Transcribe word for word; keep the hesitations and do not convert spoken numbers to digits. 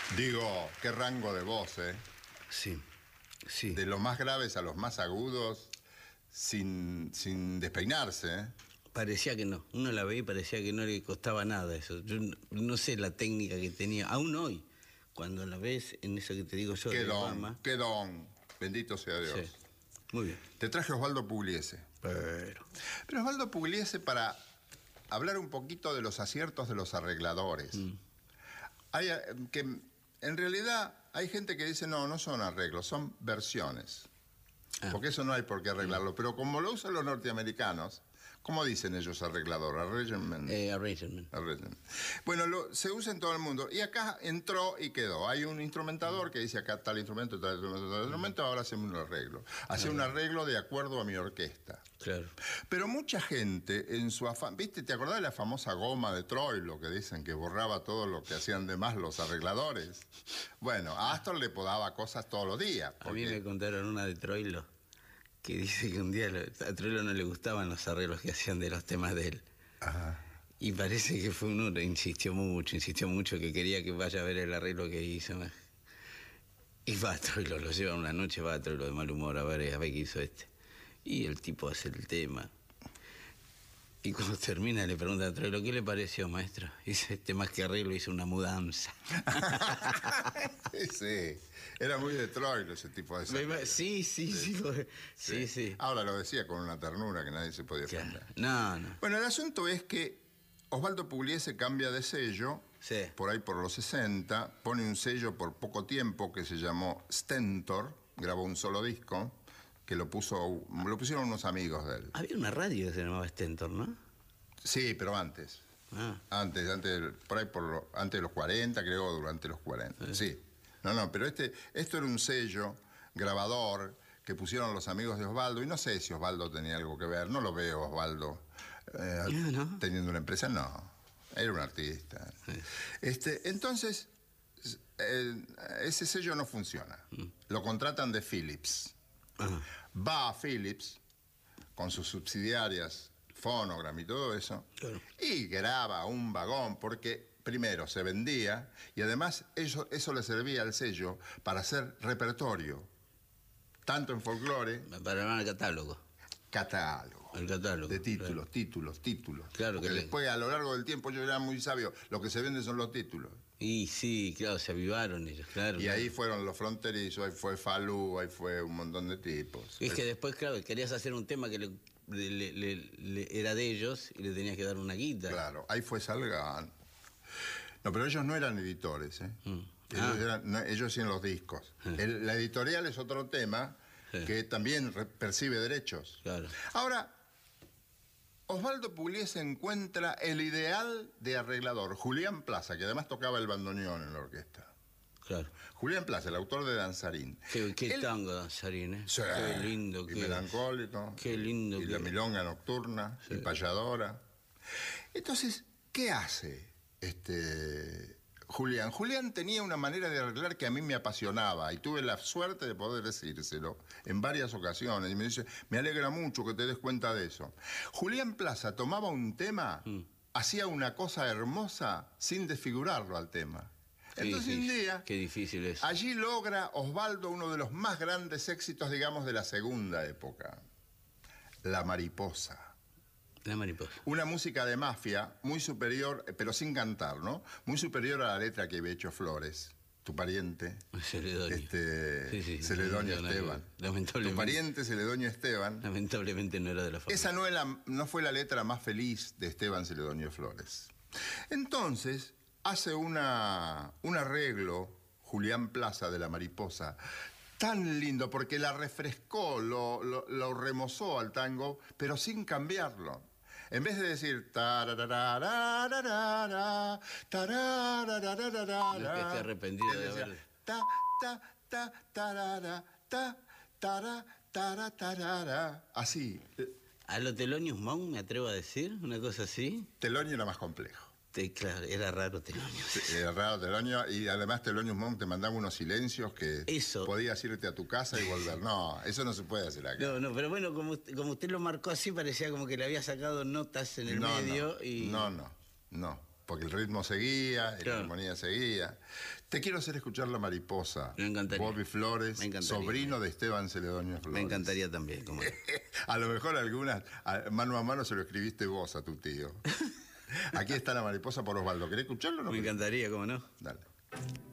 Digo, qué rango de voz, ¿eh? Sí, sí. De los más graves a los más agudos, sin, sin despeinarse, ¿eh? Parecía que no. Uno la veía y parecía que no le costaba nada eso. Yo no, no sé la técnica que tenía, aún hoy, cuando la ves en eso que te digo yo Qué de don, Obama. qué don. Bendito sea Dios. Sí. Muy bien. Te traje a Osvaldo Pugliese. Pero... Pero Osvaldo Pugliese para hablar un poquito de los aciertos de los arregladores. Mm. Hay eh, que en realidad hay gente que dice, no, no son arreglos, son versiones. Ah. Porque eso no hay por qué arreglarlo. Mm. Pero como lo usan los norteamericanos, ¿cómo dicen ellos arreglador? Arrangement. Eh, arrangement. Arrangement. Bueno, lo, se usa en todo el mundo. Y acá entró y quedó. Hay un instrumentador que dice acá tal instrumento, tal instrumento, tal instrumento, ahora hacemos un arreglo. Hace un arreglo de acuerdo a mi orquesta. Claro. Pero mucha gente en su afán... ¿Viste? ¿Te acordás de la famosa goma de Troilo que dicen que borraba todo lo que hacían de más los arregladores? Bueno, a Astor le podaba cosas todos los días. Porque... A mí me contaron una de Troilo, que dice que un día a Troilo no le gustaban los arreglos que hacían de los temas de él. Ajá. Y parece que fue uno que insistió mucho, insistió mucho que quería que vaya a ver el arreglo que hizo. Y va a Troilo, lo lleva una noche, va a Troilo de mal humor a ver, a ver qué hizo este. Y el tipo hace el tema. Y cuando termina le pregunta a Troilo, ¿qué le pareció, maestro? Y dice, este más que arreglo hizo una mudanza. Sí, era muy de Troilo ese tipo de cosas. Sí, sí, sí, sí, sí, sí, sí. Ahora lo decía con una ternura que nadie se podía ofender. No, no. Bueno, el asunto es que Osvaldo Pugliese cambia de sello, sí. por ahí por los sesenta, pone un sello por poco tiempo que se llamó Stentor, grabó un solo disco, que lo puso, lo pusieron unos amigos de él. Había una radio que se llamaba Stentor, ¿no? Sí, pero antes. Ah. Antes, antes, por ahí por lo, antes de los cuarenta, creo, durante los cuarenta. Sí. sí. No, no, pero este, esto era un sello grabador que pusieron los amigos de Osvaldo, y no sé si Osvaldo tenía algo que ver, no lo veo Osvaldo eh, no, no. teniendo una empresa, no. Era un artista. Sí. Este, entonces, eh, ese sello no funciona. Mm. Lo contratan de Philips. Ajá. Va a Philips con sus subsidiarias, Phonogram y todo eso, claro. Y graba un vagón porque primero se vendía y además eso, eso le servía al sello para hacer repertorio, tanto en folclore... Para armar el catálogo. Catálogo. El catálogo. De títulos, claro. títulos, títulos. Claro porque que después, le... a lo largo del tiempo, yo era muy sabio, lo que se vende son los títulos. Y sí, claro, se avivaron ellos, claro. Y claro. ahí fueron los fronterizos, ahí fue Falú, ahí fue un montón de tipos. Y es que después, claro, querías hacer un tema que le, le, le, le, era de ellos y le tenías que dar una guita. Claro, ahí fue Salgan. No, pero ellos no eran editores, ¿eh? Mm. Ellos, ah. eran, no, ellos hacían los discos. Ah. El, la editorial es otro tema sí. que también re, percibe derechos. Claro. Ahora, Osvaldo Pugliese encuentra el ideal de arreglador, Julián Plaza, que además tocaba el bandoneón en la orquesta. Claro. Julián Plaza, el autor de Danzarín. Qué, qué Él... tango Danzarín, ¿eh? Sí. Qué lindo. Y qué... melancólico. Qué lindo. Y que... la milonga nocturna, sí. Y payadora. Entonces, ¿qué hace este Julián? Julián tenía una manera de arreglar que a mí me apasionaba y tuve la suerte de poder decírselo en varias ocasiones. Y me dice, me alegra mucho que te des cuenta de eso. Julián Plaza tomaba un tema, mm. hacía una cosa hermosa sin desfigurarlo al tema. Entonces difícil, un día, qué difícil es. Allí logra Osvaldo uno de los más grandes éxitos, digamos, de la segunda época. La Mariposa. La Mariposa. Una música de mafia muy superior, pero sin cantar, ¿no? Muy superior a la letra que había hecho Flores, tu pariente. Celedonio. Este, sí, sí, Celedonio no, Esteban. Lamentablemente. Tu pariente Celedonio Esteban. Lamentablemente no era de la familia. Esa no, es la, no fue la letra más feliz de Esteban Celedonio Flores. Entonces... hace una, un arreglo, Julián Plaza de La Mariposa, tan lindo, porque la refrescó, lo, lo, lo remozó al tango, pero sin cambiarlo. En vez de decir... tarararararara, tarararararara, no es que esté arrepentido de haber... Ta, ta, ta, tarara, ta, tara, tara, tarara, así. ¿A lo Thelonious Monk me atrevo a decir? ¿Una cosa así? Thelonio era más complejo. Claro, era raro Thelonious. Sí, era raro Thelonio, y además Thelonious Monk te mandaba unos silencios que eso. podías irte a tu casa y volver. No, eso no se puede hacer acá. No, no, pero bueno, como usted, como usted lo marcó así, parecía como que le había sacado notas en el no, medio no, y... No, no, no. porque el ritmo seguía, y Claro. la armonía seguía. Te quiero hacer escuchar La Mariposa. Me encantaría. Bobby Flores, Me encantaría. sobrino de Esteban Celedonio Flores. Me encantaría también. Como... A lo mejor algunas, a- mano a mano se lo escribiste vos a tu tío. Aquí está La Mariposa por Osvaldo. ¿Querés escucharlo o no? Me encantaría, ¿cómo no? Dale.